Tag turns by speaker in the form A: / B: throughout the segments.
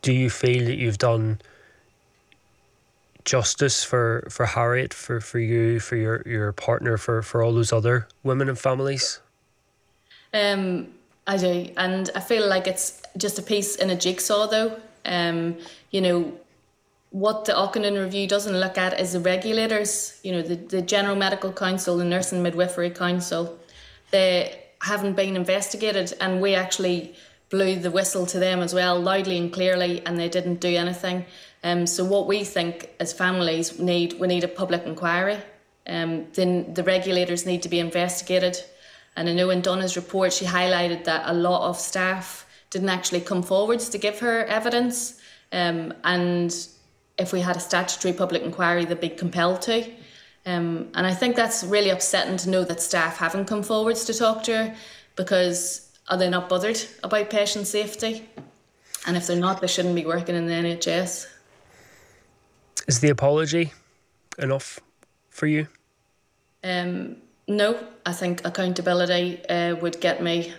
A: Do you feel that you've done justice for Harriet, for you, for your partner, for all those other women and families?
B: I do, and I feel like it's just a piece in a jigsaw though. You know, what the Auckland Review doesn't look at is the regulators, you know, the General Medical Council, the Nurse and Midwifery Council. They haven't been investigated, and we actually blew the whistle to them as well, loudly and clearly, and they didn't do anything. So what we think as families we need a public inquiry. Then the regulators need to be investigated. And I know in Donna's report she highlighted that a lot of staff didn't actually come forwards to give her evidence. And if we had a statutory public inquiry, they'd be compelled to. And I think that's really upsetting to know that staff haven't come forwards to talk to her, because are they not bothered about patient safety? And if they're not, they shouldn't be working in the NHS.
A: Is the apology enough for you?
B: No, I think accountability would get me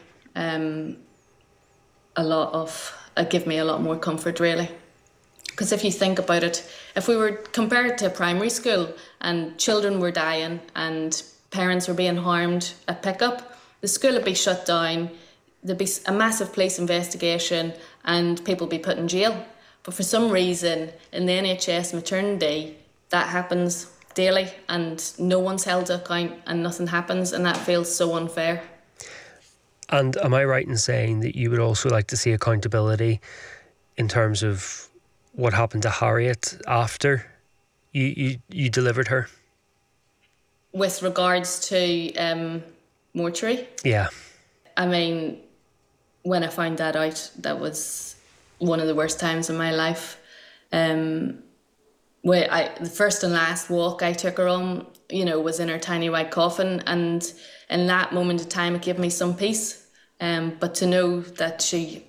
B: give me a lot more comfort, really. Because if you think about it, if we were compared to primary school and children were dying and parents were being harmed at pickup, the school would be shut down, there'd be a massive police investigation and people would be put in jail. But for some reason in the NHS maternity, that happens daily and no one's held to account and nothing happens, and that feels so unfair.
A: And am I right in saying that you would also like to see accountability in terms of what happened to Harriet after you delivered her?
B: With regards to mortuary?
A: Yeah.
B: I mean, when I found that out, that was one of the worst times in my life. The first and last walk I took her on, you know, was in her tiny white coffin, and in that moment of time it gave me some peace. But to know that she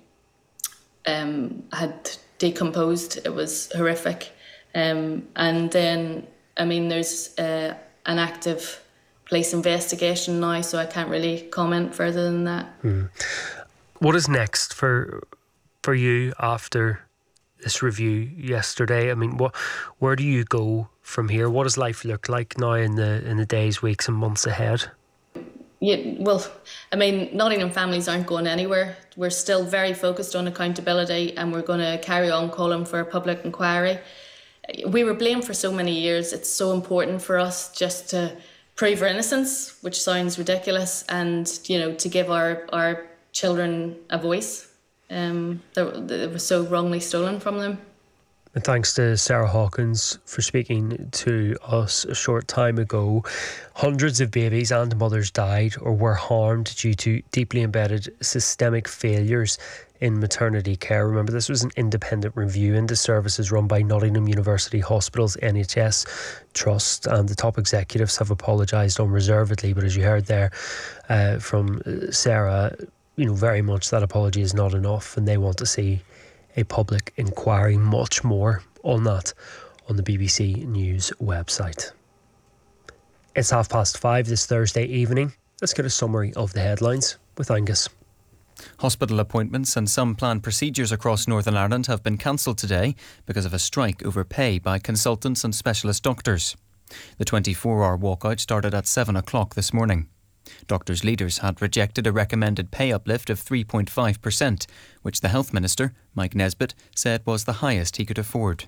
B: had decomposed, it was horrific. And then, I mean, there's an active police investigation now, so I can't really comment further than that.
A: What is next for you after this review yesterday? I mean, where do you go from here? What does life look like now in the days, weeks and months ahead?
B: Yeah, well, I mean, Nottingham families aren't going anywhere. We're still very focused on accountability, and we're going to carry on calling for a public inquiry. We were blamed for so many years. It's so important for us just to prove our innocence, which sounds ridiculous, and, you know, to give our children a voice that was so wrongly stolen from them.
A: And thanks to Sarah Hawkins for speaking to us a short time ago. Hundreds of babies and mothers died or were harmed due to deeply embedded systemic failures in maternity care. Remember, this was an independent review into services run by Nottingham University Hospitals NHS Trust, and the top executives have apologised unreservedly. But as you heard there from Sarah, you know, very much that apology is not enough, and they want to see a public inquiry. Much more on that on the BBC News website. It's 5:30 this Thursday evening. Let's get a summary of the headlines with Angus.
C: Hospital appointments and some planned procedures across Northern Ireland have been cancelled today because of a strike over pay by consultants and specialist doctors. The 24-hour walkout started at 7 o'clock this morning. Doctors' leaders had rejected a recommended pay uplift of 3.5%, which the Health Minister, Mike Nesbitt, said was the highest he could afford.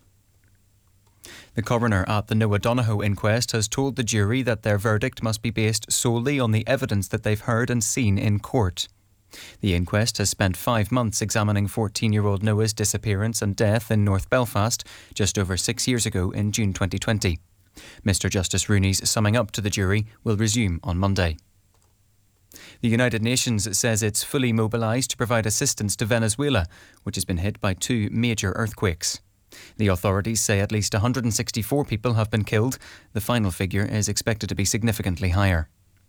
C: The coroner at the Noah Donohoe inquest has told the jury that their verdict must be based solely on the evidence that they've heard and seen in court. The inquest has spent 5 months examining 14-year-old Noah's disappearance and death in North Belfast just over 6 years ago in June 2020. Mr Justice Rooney's summing up to the jury will resume on Monday. The United Nations says it's fully mobilised to provide assistance to Venezuela, which has been hit by 2 major earthquakes. The authorities say at least 164 people have been killed. The final figure is expected to be significantly higher.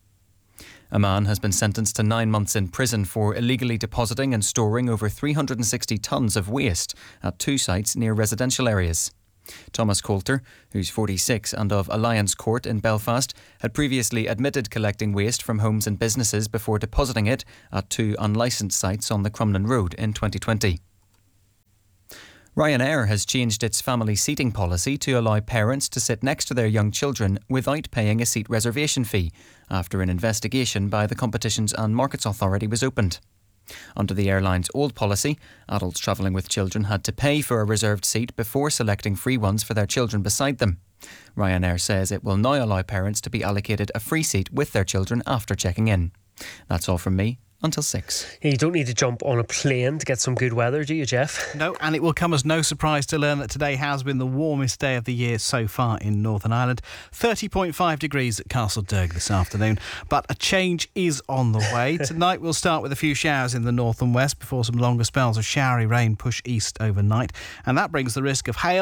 C: A man has been sentenced to 9 months in prison for illegally depositing and storing over 360 tonnes of waste at 2 sites near residential areas. Thomas Coulter, who's 46 and of Alliance Court in Belfast, had previously admitted collecting waste from homes and businesses before depositing it at 2 unlicensed sites on the Crumlin Road in 2020. Ryanair has changed its family seating policy to allow parents to sit next to their young children without paying a seat reservation fee after an investigation by the Competitions and Markets Authority was opened. Under the airline's old policy, adults travelling with children had to pay for a reserved seat before selecting free ones for their children beside them. Ryanair says it will now allow parents to be allocated a free seat with their children after checking in. That's all from me. Until 6.
A: You don't need to jump on a plane to get some good weather, do you, Jeff?
D: No, and it will come as no surprise to learn that today has been the warmest day of the year so far in Northern Ireland. 30.5 degrees at Castledurg this afternoon. But a change is on the way. Tonight we'll start with a few showers in the north and west before some longer spells of showery rain push east overnight. And that brings the risk of hail